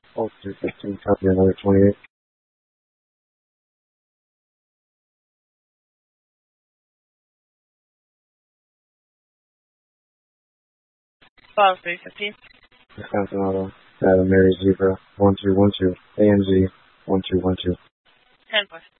Oh, 315, copy another 28. Follow 315. Wisconsin Auto, Mary Zebra, 1212, AMZ, 1212. 10 plus.